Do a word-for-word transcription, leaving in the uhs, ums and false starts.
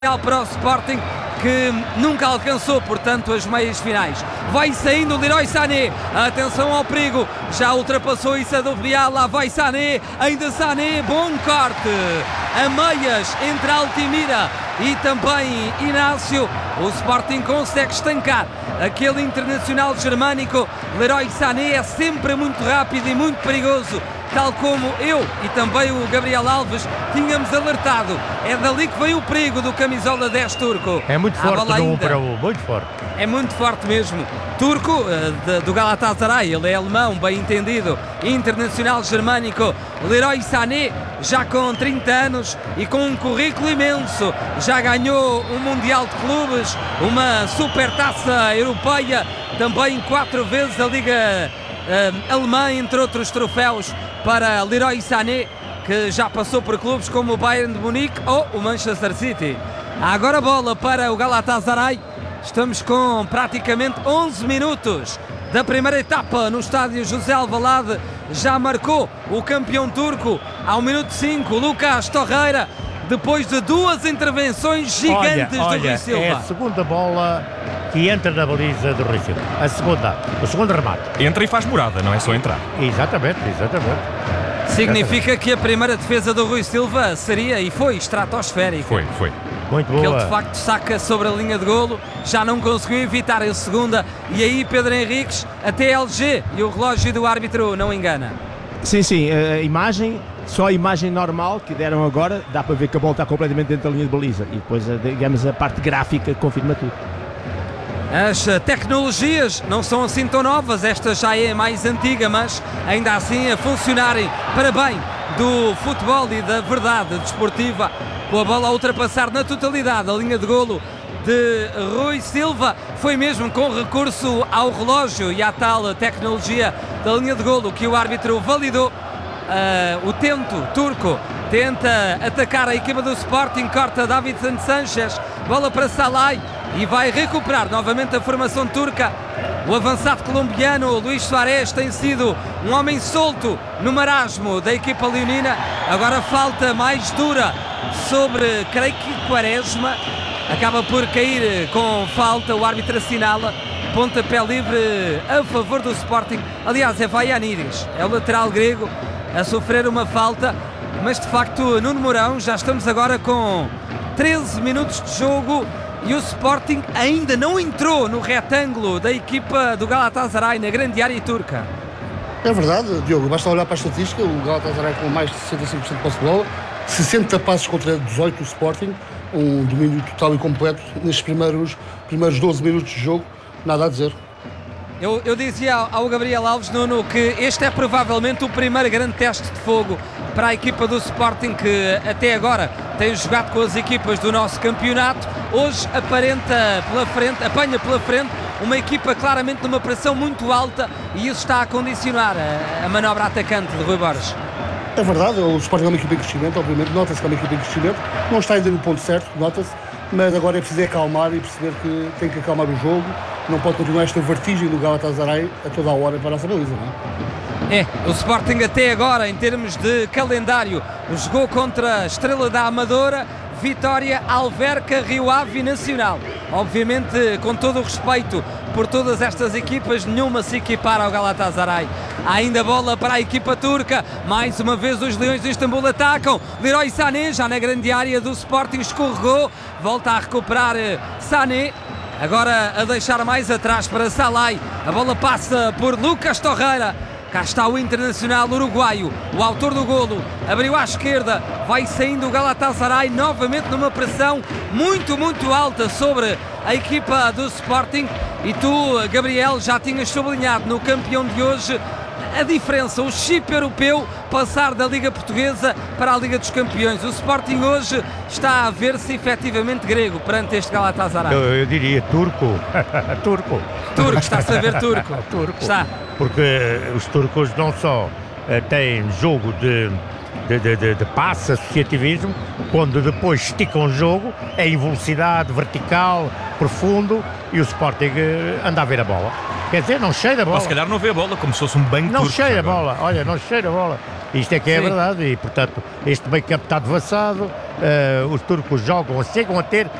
Para o Sporting, que nunca alcançou, portanto, as meias finais. Vai saindo o Leroy Sané, atenção ao perigo, já ultrapassou isso a do Real, lá vai Sané, ainda Sané, bom corte, a meias entre Altimira e também Inácio. O Sporting consegue estancar aquele internacional germânico. Leroy Sané é sempre muito rápido e muito perigoso, tal como eu e também o Gabriel Alves tínhamos alertado. É dali que vem o perigo do camisola dez turco. É muito forte no um para um, muito forte. É muito forte mesmo. Turco, de, do Galatasaray, ele é alemão, bem entendido, internacional germânico. Leroy Sané, já com trinta anos e com um currículo imenso, já ganhou um Mundial de Clubes, uma Supertaça Europeia, também quatro vezes a Liga uh, Alemã, entre outros troféus para Leroy Sané, que já passou por clubes como o Bayern de Munique ou o Manchester City. Há agora bola para o Galatasaray. Estamos com praticamente onze minutos da primeira etapa no estádio José Alvalade. Já marcou o campeão turco ao minuto cinco, Lucas Torreira, depois de duas intervenções gigantes olha, olha, do Rui Silva. É a segunda bola que entra na baliza do Rui Silva. A segunda, o segundo remate. Entra e faz morada, não é só entrar. Exatamente, exatamente. Significa que a primeira defesa do Rui Silva seria e foi estratosférica. Foi, foi. Muito boa. Que ele de facto saca sobre a linha de golo, já não conseguiu evitar a segunda, e aí Pedro Henriques até L G e o relógio do árbitro não engana. Sim, sim, a imagem, só a imagem normal que deram agora, dá para ver que a bola está completamente dentro da linha de baliza, e depois, digamos, a parte gráfica confirma tudo. As tecnologias não são assim tão novas, esta já é mais antiga, mas ainda assim a funcionarem para bem do futebol e da verdade desportiva, com a bola a ultrapassar na totalidade a linha de golo de Rui Silva. Foi mesmo com recurso ao relógio e à tal tecnologia da linha de golo que o árbitro validou. Uh, o tento turco tenta atacar a equipa do Sporting, corta Davinson Sanchez, bola para Salai e vai recuperar novamente a formação turca. O avançado colombiano Luís Suárez tem sido um homem solto no marasmo da equipa leonina. Agora falta mais dura sobre, creio que Quaresma, acaba por cair com falta, o árbitro assinala pontapé livre a favor do Sporting. Aliás, é Vaianides, é o lateral grego a sofrer uma falta, mas de facto Nuno Mourão, já estamos agora com treze minutos de jogo e o Sporting ainda não entrou no retângulo da equipa do Galatasaray na grande área turca. É verdade, Diogo, basta olhar para a estatística, o Galatasaray com mais de sessenta e cinco por cento de posse de bola, sessenta passos contra dezoito do Sporting, um domínio total e completo nestes primeiros, primeiros doze minutos de jogo, nada a dizer. Eu, eu dizia ao Gabriel Alves, Nuno, que este é provavelmente o primeiro grande teste de fogo para a equipa do Sporting, que até agora tem jogado com as equipas do nosso campeonato. Hoje aparenta pela frente, apanha pela frente uma equipa claramente numa pressão muito alta, e isso está a condicionar a, a manobra atacante de Rui Borges. É verdade, o Sporting é uma equipa em crescimento, obviamente, nota-se que é uma equipa em crescimento, não está ainda no ponto certo, nota-se, mas agora é preciso acalmar e perceber que tem que acalmar o jogo, não pode continuar esta vertigem do Galatasaray a toda a hora para a nossa baliza, não é? É, o Sporting até agora, em termos de calendário, jogou contra a Estrela da Amadora, Vitória, Alverca, Rio Ave e Nacional. Obviamente, com todo o respeito por todas estas equipas, nenhuma se equipara ao Galatasaray. Há ainda bola para a equipa turca, mais uma vez os Leões de Istambul atacam. Leroy Sané, já na grande área do Sporting, escorregou, volta a recuperar Sané. Agora a deixar mais atrás para Salai, a bola passa por Lucas Torreira. Cá está o internacional uruguaio, o autor do golo, abriu à esquerda, vai saindo o Galatasaray novamente numa pressão muito, muito alta sobre a equipa do Sporting. E tu, Gabriel, já tinhas sublinhado no campeão de hoje a diferença, o chip europeu passar da Liga Portuguesa para a Liga dos Campeões. O Sporting hoje está a ver-se efetivamente grego perante este Galatasaray. Eu, eu diria turco. turco. Turco, está-se a ver turco. turco. Está. Porque os turcos não só uh, têm jogo de, de, de, de, de passe, associativismo, quando depois esticam o jogo, é em velocidade, vertical, profundo, e o Sporting uh, anda a ver a bola. Quer dizer, não cheira a bola. Ou se calhar não vê a bola, como se fosse um banho Não turco. cheira a agora. bola, olha, não cheira a bola. Isto é que é Sim. verdade e, portanto, este meio campo está devassado, uh, os turcos jogam, chegam a ter